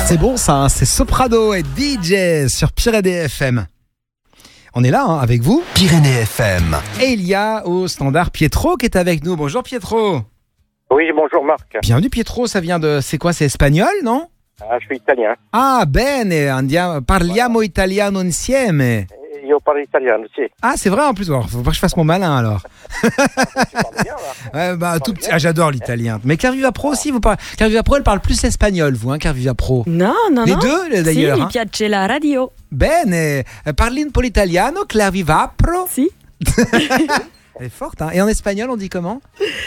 C'est bon ça, hein, c'est Soprano et DJ sur Pyrénées FM. On est là avec vous. Pyrénées FM. Et il y a au standard Pietro qui est avec nous. Bonjour Pietro. Oui, bonjour Marc. Bienvenue Pietro, ça vient de... C'est quoi, c'est espagnol, non? Je suis italien. Ah, bene, parliamo italiano insieme. Io parlo italien aussi. Ah, c'est vrai en plus. Alors, faut pas que je fasse mon malin alors. Tu parles bien là. Tout petit. Ah, j'adore l'italien. Mais Carviva Pro aussi, vous parlez. Carviva Pro, elle parle plus espagnol, vous, hein, Carviva Pro. No. Les deux, d'ailleurs. Sì, mi piace la radio. Bene, parli un po' l'italiano, Carviva Pro. Si. Elle est forte, hein. Et en espagnol, on dit comment?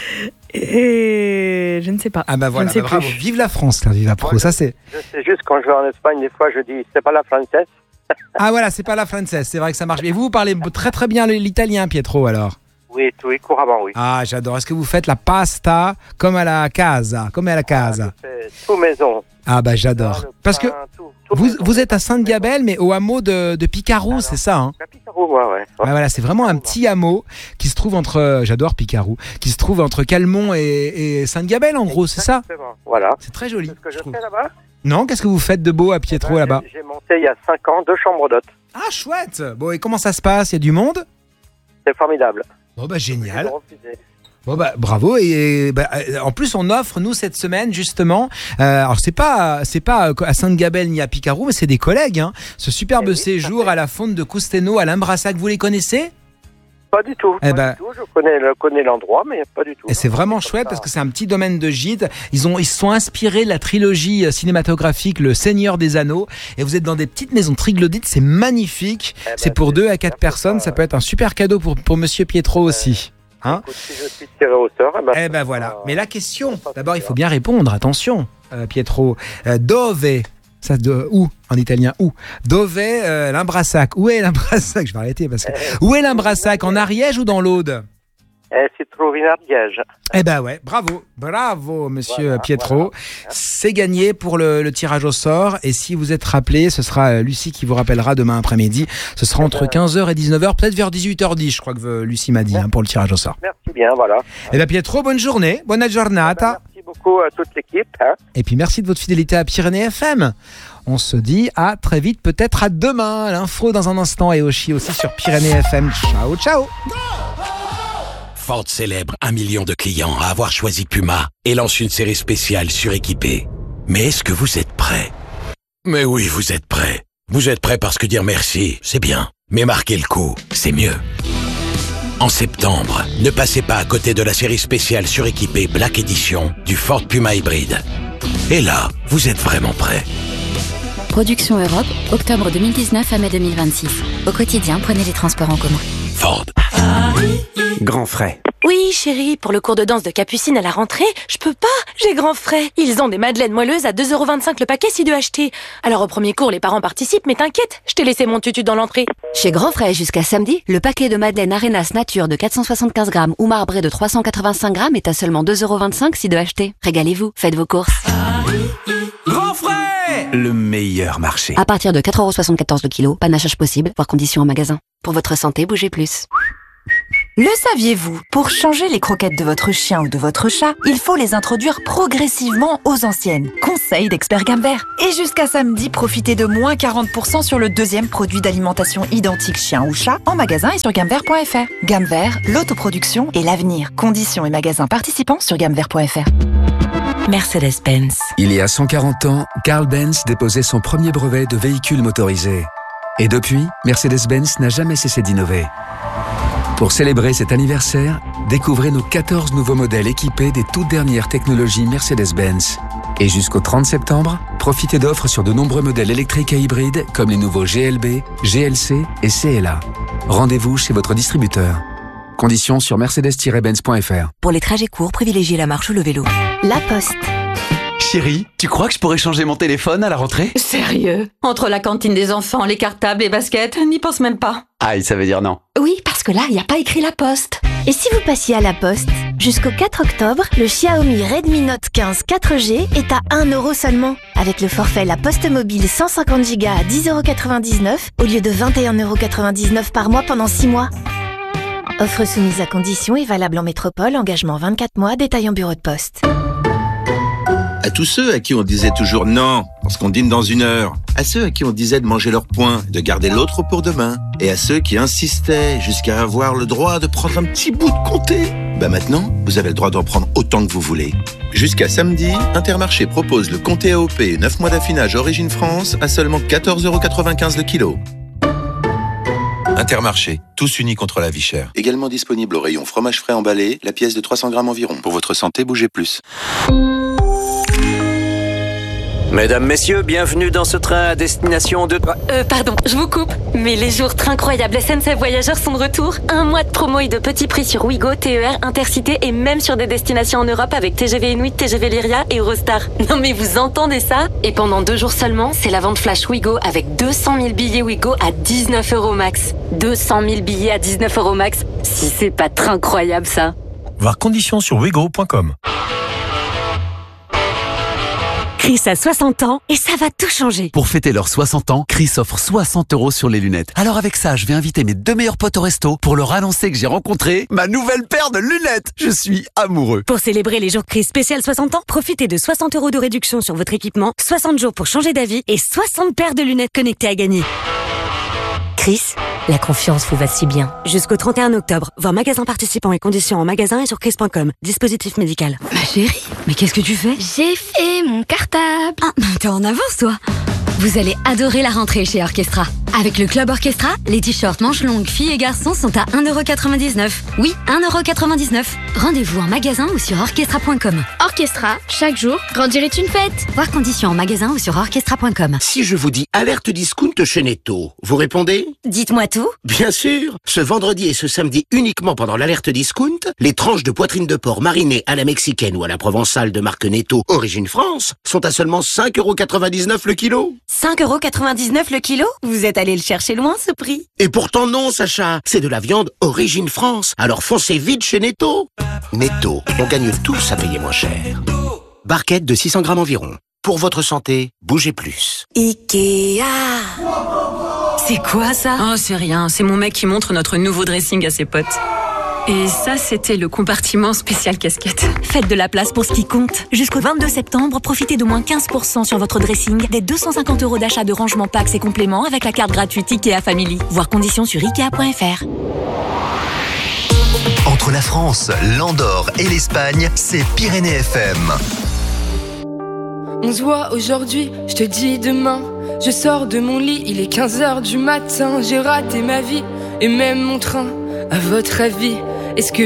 Et je ne sais pas. Ah bah voilà, Je ne sais bravo. plus. Vive la France, Carviva Pro. Moi, Ça c'est. Je sais juste quand je vais en Espagne, des fois je dis c'est pas la française. Ah voilà, c'est pas la française. C'est vrai que ça marche. Et vous parlez très très bien l'italien, Pietro, alors. Oui, couramment, oui. Ah, j'adore. Est-ce que vous faites la pasta comme à la casa? Comme à la casa? C'est tout maison. Ah bah j'adore. Parce que vous êtes à Sainte-Gabelle, mais au hameau de Picarou, c'est ça, hein? À Picarou, ouais. Ouais, voilà, c'est vraiment un petit hameau qui se trouve entre, j'adore Picarou, qui se trouve entre Calmont et Sainte-Gabelle, en gros, c'est ça? Exactement. Voilà. C'est très joli. C'est ce que je trouve. fais là-bas. Non, qu'est-ce que vous faites de beau à Pietro là-bas? J'ai monté il y a 5 ans 2 chambres d'hôtes. Ah, chouette! Bon, et comment ça se passe? Il y a du monde? C'est formidable. Bon, bah génial. J'ai refusé. Bon bah bravo et en plus on offre nous cette semaine justement alors c'est pas à Sainte-Gabelle ni à Picarou mais c'est des collègues hein, ce superbe oui, séjour à la fonte de Cousteno à l'Imbrassac, vous les connaissez? Pas du tout. Eh Pas du tout. Je connais l'endroit, mais pas du tout. Et c'est vraiment chouette parce que c'est un petit domaine de gîte. Ils se sont inspirés de la trilogie cinématographique Le Seigneur des Anneaux et vous êtes dans des petites maisons triglodytes, c'est magnifique. C'est pour 2 à 4 personnes, ça peut être un super cadeau pour Monsieur Pietro aussi. Hein? Écoute, si je suis tiré au sort, Eh ben voilà. Mais la question, d'abord il faut bien répondre. Attention, Pietro. Dove, ça où en italien où? Dove l'Imbrassac. Où est l'Imbrassac? Je vais arrêter parce que. Où est l'Imbrassac? En Ariège ou dans l'Aude? s'y trouve une Ariège. Eh ben ouais, bravo Monsieur Pietro. Voilà. C'est gagné pour le tirage au sort et si vous êtes rappelé, ce sera Lucie qui vous rappellera demain après-midi. Ce sera entre 15h et 19h, peut-être vers 18h10, je crois que Lucie m'a dit pour le tirage au sort. Merci bien, voilà. Eh ben Pietro, bonne journée, buona giornata. Merci beaucoup à toute l'équipe. Hein. Et puis merci de votre fidélité à Pyrénées FM. On se dit à très vite, peut-être à demain. L'info dans un instant et Oshi aussi sur Pyrénées FM. Ciao. Ford célèbre 1 million de clients à avoir choisi Puma et lance une série spéciale suréquipée. Mais est-ce que vous êtes prêts? Mais oui, vous êtes prêts. Vous êtes prêts parce que dire merci, c'est bien. Mais marquer le coup, c'est mieux. En septembre, ne passez pas à côté de la série spéciale suréquipée Black Edition du Ford Puma hybride. Et là, vous êtes vraiment prêts. Production Europe, octobre 2019 à mai 2026. Au quotidien, prenez les transports en commun. Ford. Grand frais. Oui, chérie, pour le cours de danse de Capucine à la rentrée, je peux pas, j'ai grand frais. Ils ont des madeleines moelleuses à 2,25€ le paquet si 2 achetés. Alors au premier cours, les parents participent, mais t'inquiète, je t'ai laissé mon tutu dans l'entrée. Chez Grand Frais, jusqu'à samedi, le paquet de madeleine Arenas Nature de 475 grammes ou marbré de 385 grammes est à seulement 2,25€ si 2 achetés. Régalez-vous, faites vos courses. Grand frais! Le meilleur marché. À partir de 4,74€ le kilo, panachage possible, voire conditions en magasin. Pour votre santé, bougez plus. Le saviez-vous? Pour changer les croquettes de votre chien ou de votre chat, il faut les introduire progressivement aux anciennes. Conseil d'expert Gamme Vert. Et jusqu'à samedi, profitez de moins 40% sur le deuxième produit d'alimentation identique chien ou chat en magasin et sur gammevert.fr. Gamme Vert, l'autoproduction et l'avenir. Conditions et magasins participants sur gammevert.fr. Mercedes-Benz. Il y a 140 ans, Carl Benz déposait son premier brevet de véhicule motorisé. Et depuis, Mercedes-Benz n'a jamais cessé d'innover. Pour célébrer cet anniversaire, découvrez nos 14 nouveaux modèles équipés des toutes dernières technologies Mercedes-Benz. Et jusqu'au 30 septembre, profitez d'offres sur de nombreux modèles électriques et hybrides comme les nouveaux GLB, GLC et CLA. Rendez-vous chez votre distributeur. Conditions sur mercedes-benz.fr. Pour les trajets courts, privilégiez la marche ou le vélo. La Poste. Chérie, tu crois que je pourrais changer mon téléphone à la rentrée? Sérieux? Entre la cantine des enfants, les cartables, les baskets, n'y pense même pas. Aïe, ça veut dire non. Oui, parce que là, il n'y a pas écrit La Poste. Et si vous passiez à La Poste? Jusqu'au 4 octobre, le Xiaomi Redmi Note 15 4G est à 1€ seulement. Avec le forfait La Poste Mobile 150 Go à 10,99€ au lieu de 21,99€ par mois pendant 6 mois. Offre soumise à conditions et valable en métropole, engagement 24 mois, détail en bureau de poste. À tous ceux à qui on disait toujours non, parce qu'on dîne dans 1 heure. À ceux à qui on disait de manger leur pain, de garder l'autre pour demain. Et à ceux qui insistaient jusqu'à avoir le droit de prendre un petit bout de comté. Maintenant, vous avez le droit d'en prendre autant que vous voulez. Jusqu'à samedi, Intermarché propose le comté AOP 9 mois d'affinage Origine France à seulement 14,95 € le kilo. Intermarché, tous unis contre la vie chère. Également disponible au rayon fromage frais emballé, la pièce de 300 grammes environ. Pour votre santé, bougez plus. Mesdames, messieurs, bienvenue dans ce train à destination de... Pardon, je vous coupe. Mais les jours très incroyables SNCF Voyageurs sont de retour. 1 mois de promo et de petits prix sur Ouigo, TER, Intercité et même sur des destinations en Europe avec TGV Inuit, TGV Lyria et Eurostar. Non mais vous entendez ça? Et pendant 2 jours seulement, c'est la vente flash Ouigo avec 200 000 billets Ouigo à 19 € max. 200 000 billets à 19 € max. Si c'est pas très incroyable ça. Voir conditions sur ouigo.com. Chris a 60 ans et ça va tout changer. Pour fêter leurs 60 ans, Chris offre 60 € sur les lunettes. Alors avec ça, je vais inviter mes 2 meilleurs potes au resto pour leur annoncer que j'ai rencontré ma nouvelle paire de lunettes. Je suis amoureux. Pour célébrer les jours Chris spécial 60 ans, profitez de 60 € de réduction sur votre équipement, 60 jours pour changer d'avis et 60 paires de lunettes connectées à gagner. Chris, la confiance vous va si bien. Jusqu'au 31 octobre, voir magasin participants et conditions en magasin et sur chris.com. Dispositif médical. Ma chérie, mais qu'est-ce que tu fais? J'ai fait mon cartable. Ah, t'es en avance, toi. Vous allez adorer la rentrée chez Orchestra. Avec le Club Orchestra, les t-shirts manches longues filles et garçons sont à 1,99 €. Oui, 1,99 €. Rendez-vous en magasin ou sur orchestra.com. Orchestra, chaque jour, grandir est une fête. Voir conditions en magasin ou sur orchestra.com. Si je vous dis alerte discount chez Netto, vous répondez? Dites-moi tout. Bien sûr. Ce vendredi et ce samedi uniquement pendant l'alerte discount, les tranches de poitrine de porc marinées à la mexicaine ou à la provençale de marque Netto Origine France sont à seulement 5,99 € le kilo. 5,99 € le kilo? Vous êtes allé le chercher loin, ce prix. Et pourtant non, Sacha, c'est de la viande Origine France. Alors foncez vite chez Netto. Netto, on gagne tous à payer moins cher. Barquette de 600 grammes environ. Pour votre santé, bougez plus. Ikea. C'est quoi ça? Oh, c'est rien. C'est mon mec qui montre notre nouveau dressing à ses potes. Et ça, c'était le compartiment spécial casquette. Faites de la place pour ce qui compte. Jusqu'au 22 septembre, profitez de moins 15% sur votre dressing, des 250 € d'achat de rangement packs et compléments avec la carte gratuite Ikea Family. Voir conditions sur Ikea.fr. Entre la France, l'Andorre et l'Espagne, c'est Pyrénées FM. On se voit aujourd'hui, je te dis demain. Je sors de mon lit, il est 15 h du matin. J'ai raté ma vie et même mon train. À votre avis, est-ce que